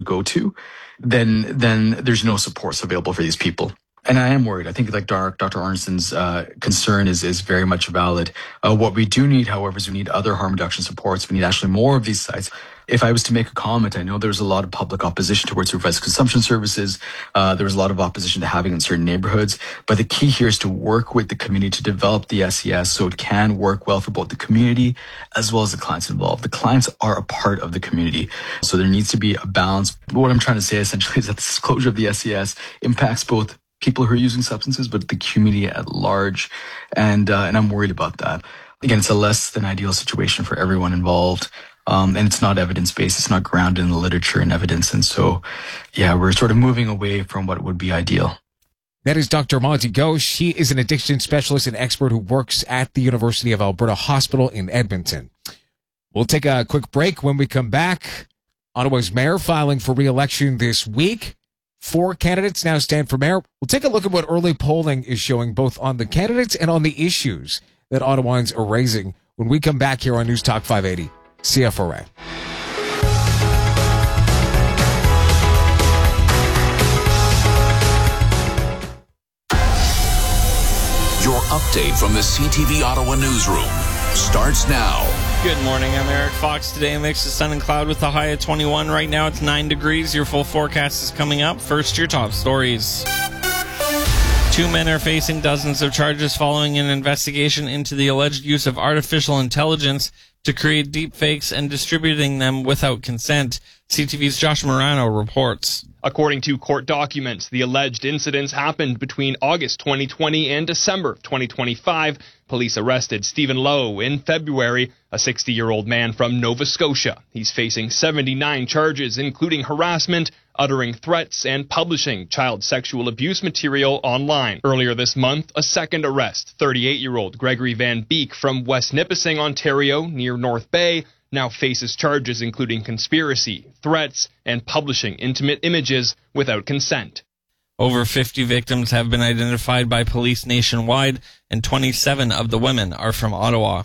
go to, then there's no supports available for these people. And I am worried. I think like Dr. Arnson's concern is very much valid. What we do need, however, is we need other harm reduction supports. We need actually more of these sites. If I was to make a comment, I know there's a lot of public opposition towards reverse consumption services. There was a lot of opposition to having in certain neighborhoods. But the key here is to work with the community to develop the SES so it can work well for both the community as well as the clients involved. The clients are a part of the community. So there needs to be a balance. What I'm trying to say essentially is that the disclosure of the SES impacts both people who are using substances, but the community at large. And I'm worried about that. Again, it's a less than ideal situation for everyone involved. And it's not evidence-based. It's not grounded in the literature and evidence. And so, yeah, we're sort of moving away from what would be ideal. That is Dr. Monty Ghosh. He is an addiction specialist and expert who works at the University of Alberta Hospital in Edmonton. We'll take a quick break. When we come back, Ottawa's mayor filing for re-election this week. 4 candidates now stand for mayor. We'll take a look at what early polling is showing both on the candidates and on the issues that Ottawans are raising when we come back here on News Talk 580, CFRA. Your update from the CTV Ottawa newsroom starts now. Good morning, I'm Eric Fox. Today a mix of sun and cloud with a high of 21. Right now it's 9 degrees. Your full forecast is coming up. First, your top stories. 2 men are facing dozens of charges following an investigation into the alleged use of artificial intelligence to create deepfakes and distributing them without consent. CTV's Josh Morano reports. According to court documents, the alleged incidents happened between August 2020 and December 2025. Police arrested Stephen Lowe in February, a 60-year-old man from Nova Scotia. He's facing 79 charges, including harassment, uttering threats, and publishing child sexual abuse material online. Earlier this month, a second arrest, 38-year-old Gregory Van Beek from West Nipissing, Ontario, near North Bay, now faces charges including conspiracy, threats, and publishing intimate images without consent. Over 50 victims have been identified by police nationwide, and 27 of the women are from Ottawa.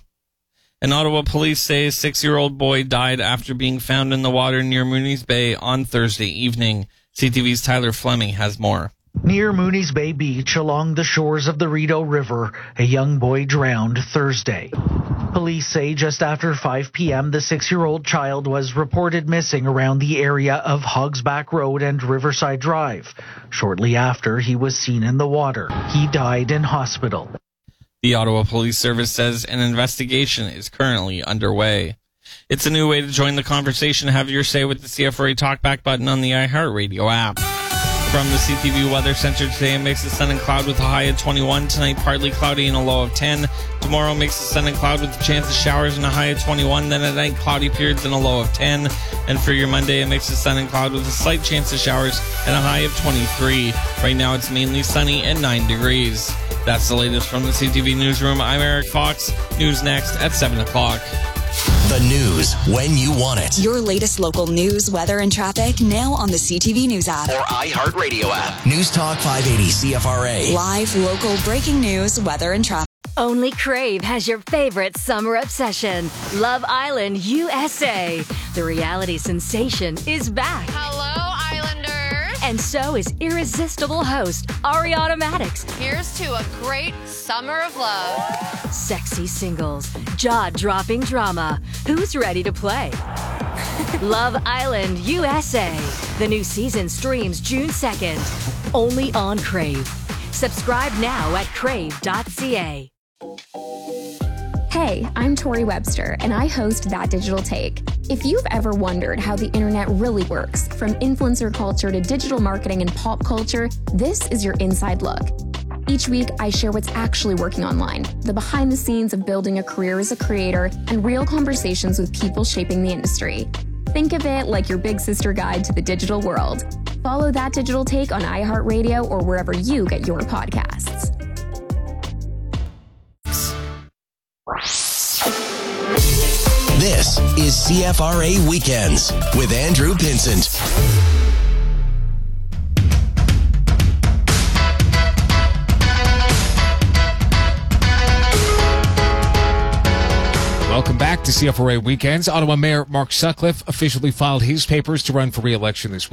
In Ottawa, police say a 6-year-old boy died after being found in the water near Mooney's Bay on Thursday evening. CTV's Tyler Fleming has more. Near Mooney's Bay Beach, along the shores of the Rideau River, a young boy drowned Thursday. Police say just after 5 p.m., the 6-year-old child was reported missing around the area of Hogsback Road and Riverside Drive. Shortly after, he was seen in the water. He died in hospital. The Ottawa Police Service says an investigation is currently underway. It's a new way to join the conversation. Have your say with the CFRA Talkback button on the iHeartRadio app. From the CTV Weather Center today, a mix of sun and cloud with a high of 21. Tonight, partly cloudy and a low of 10. Tomorrow, mix of sun and cloud with a chance of showers and a high of 21. Then at night, cloudy periods and a low of 10. And for your Monday, a mix of sun and cloud with a slight chance of showers and a high of 23. Right now, it's mainly sunny and 9 degrees. That's the latest from the CTV Newsroom. I'm Eric Fox. News next at 7 o'clock. The news when you want it. Your latest local news, weather, and traffic now on the CTV News app. Or iHeartRadio app. News Talk 580 CFRA. Live, local, breaking news, weather, and traffic. Only Crave has your favorite summer obsession. Love Island USA. The reality sensation is back. Hello, Islanders. And so is irresistible host Ariana Maddox. Here's to a great summer of love. Sexy singles, jaw-dropping drama. Who's ready to play? Love Island USA. The new season streams June 2nd. Only on Crave. Subscribe now at crave.ca. Hey, I'm Tori Webster, and I host That Digital Take. If you've ever wondered how the internet really works, from influencer culture to digital marketing and pop culture, this is your inside look. Each week, I share what's actually working online, the behind the scenes of building a career as a creator, and real conversations with people shaping the industry. Think of it like your big sister guide to the digital world. Follow That Digital Take on iHeartRadio or wherever you get your podcasts. This is CFRA Weekends with Andrew Pinsent. Welcome back to CFRA Weekends. Ottawa Mayor Mark Sutcliffe officially filed his papers to run for re-election this week.